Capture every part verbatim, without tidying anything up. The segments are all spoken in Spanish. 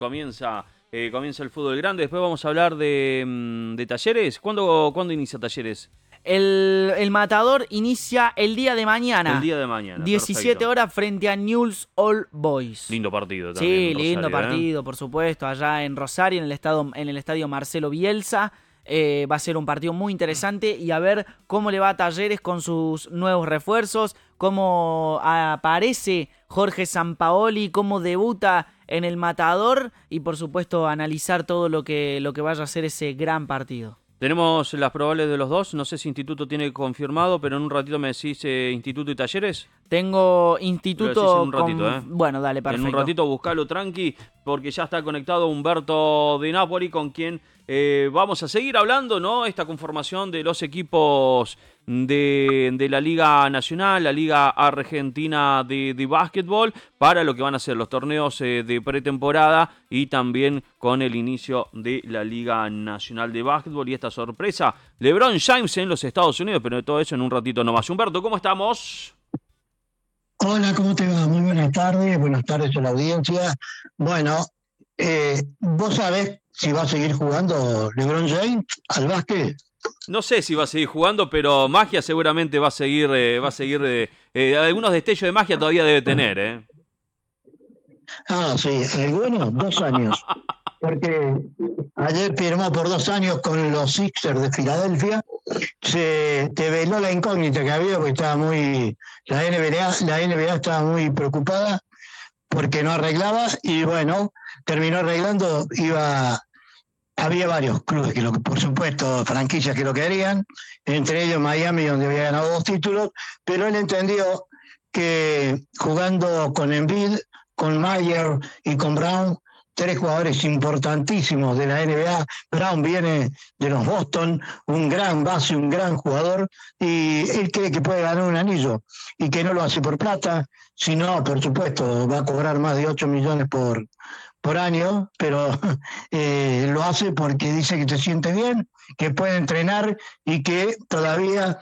Comienza, eh, comienza el fútbol grande. Después vamos a hablar de, mm, de Talleres. ¿Cuándo, ¿Cuándo inicia Talleres? El, el Matador inicia el día de mañana, El día de mañana, diecisiete perfecto. horas frente a Newell's Old Boys. Lindo partido también, Sí, lindo Rosario, partido, ¿eh? por supuesto, allá en Rosario, en el estadio, en el estadio Marcelo Bielsa. Eh, va a ser un partido muy interesante y a ver cómo le va a Talleres con sus nuevos refuerzos, cómo aparece Jorge Sampaoli, cómo debuta en el Matador y por supuesto analizar todo lo que, lo que vaya a ser ese gran partido. Tenemos las probables de los dos. No sé si Instituto tiene confirmado, pero en un ratito me decís eh, Instituto y Talleres. Tengo Me lo decís en Instituto un ratito, con... ¿eh? Bueno, dale, perfecto. En un ratito buscalo tranqui, porque ya está conectado Humberto de Napoli, con quien eh, vamos a seguir hablando, ¿no? Esta conformación de los equipos de, de la Liga Nacional, la Liga Argentina de, de Básquetbol, para lo que van a ser los torneos eh, de pretemporada y también con el inicio de la Liga Nacional de Básquetbol y esta sorpresa, LeBron James en los Estados Unidos, pero de todo eso en un ratito nomás. Humberto, ¿cómo estamos? Hola, ¿cómo te va? Muy buenas tardes, buenas tardes a la audiencia. Bueno, eh, ¿vos sabés si va a seguir jugando LeBron James al básquet? No sé si va a seguir jugando, pero magia seguramente va a seguir, eh, va a seguir, eh, eh, algunos destellos de magia todavía debe tener, ¿eh? Ah, sí, algunos dos años, porque ayer firmó por dos años con los Sixers de Filadelfia. Se develó la incógnita que había, porque estaba muy, la N B A, la N B A estaba muy preocupada porque no arreglaba y bueno, terminó arreglando. Iba Había varios clubes que, lo, por supuesto, franquicias que lo querían, entre ellos Miami, donde había ganado dos títulos, pero él entendió que jugando con Embiid, con Mayer y con Brown, tres jugadores importantísimos de la N B A. Brown viene de los Boston, un gran base, un gran jugador, y él cree que puede ganar un anillo y que no lo hace por plata, sino, por supuesto, va a cobrar más de ocho millones por, por año, pero eh, lo hace porque dice que se siente bien, que puede entrenar y que todavía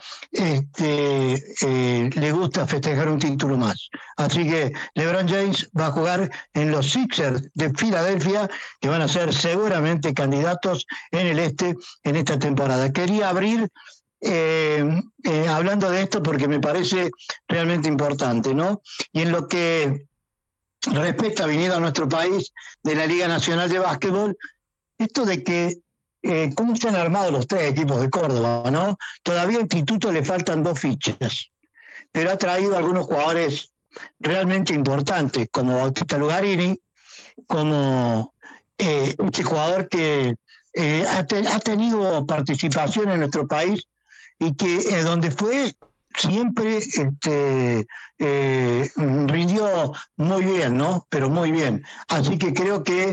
este, eh, le gusta festejar un título más. Así que LeBron James va a jugar en los Sixers de Filadelfia, que van a ser seguramente candidatos en el este en esta temporada. Quería abrir eh, eh, hablando de esto porque me parece realmente importante, ¿no? Y en lo que respecta, viniendo a nuestro país, de la Liga Nacional de Básquetbol, esto de que eh, cómo se han armado los tres equipos de Córdoba, ¿no? Todavía al Instituto le faltan dos fichas, pero ha traído algunos jugadores realmente importantes, como Bautista Lugarini, como eh, este jugador que eh, ha, te, ha tenido participación en nuestro país y que eh, donde fue siempre este, eh, rindió muy bien, ¿no? Pero muy bien. Así que creo que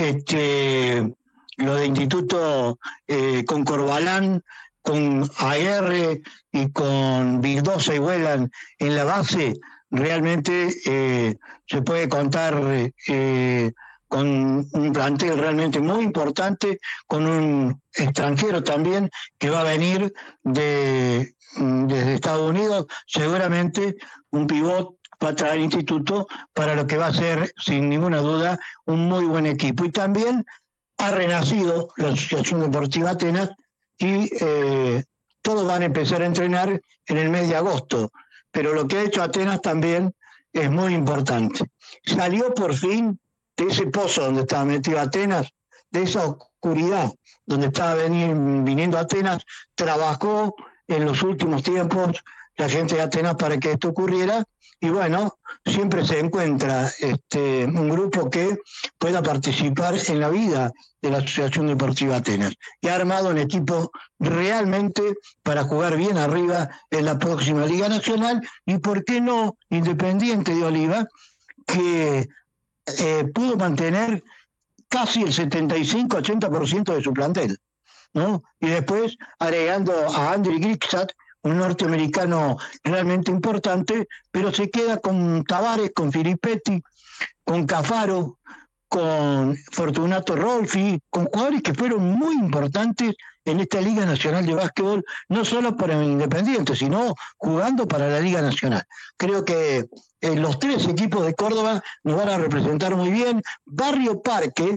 este, lo de Instituto eh, con Corbalán, con A R y con Vildosa y Huelan en la base, realmente eh, se puede contar eh, con un plantel realmente muy importante, con un extranjero también que va a venir de, desde Estados Unidos, seguramente un pivot va a traer Instituto para lo que va a ser, sin ninguna duda, un muy buen equipo. Y también ha renacido la Asociación Deportiva Atenas y eh, todos van a empezar a entrenar en el mes de agosto. Pero lo que ha hecho Atenas también es muy importante. Salió por fin de ese pozo donde estaba metido Atenas, de esa oscuridad donde estaba venir, viniendo Atenas, trabajó en los últimos tiempos la gente de Atenas para que esto ocurriera, y bueno, siempre se encuentra este, un grupo que pueda participar en la vida de la Asociación Deportiva Atenas, y ha armado un equipo realmente para jugar bien arriba en la próxima Liga Nacional, y por qué no Independiente de Oliva, que eh, pudo mantener casi el setenta y cinco a ochenta por ciento de su plantel, ¿no? Y después agregando a Andriy Grixat, un norteamericano realmente importante, pero se queda con Tavares, con Filippetti, con Cafaro, con Fortunato Rolfi, con jugadores que fueron muy importantes en esta Liga Nacional de Básquetbol, no solo para el Independiente, sino jugando para la Liga Nacional. Creo que eh, los tres equipos de Córdoba nos van a representar muy bien. Barrio Parque,